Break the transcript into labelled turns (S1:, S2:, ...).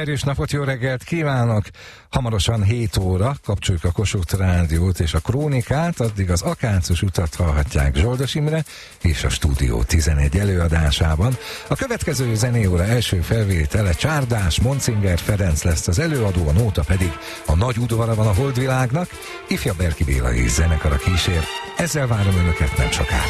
S1: Erős napot, jó reggelt kívánok! Hamarosan 7 óra, kapcsoljuk a Kossuth Rádiót és a Krónikát, addig az Akácos utat hallhatják Zsoldos Imre és a Stúdió 11 előadásában. A következő zenéóra első felvétele Csárdás, Monsinger Ferenc lesz az előadó, a nóta pedig a nagy udvara van a holdvilágnak, ifja Berki Béla és zenekara kísér. Ezzel várom önöket nem sokára.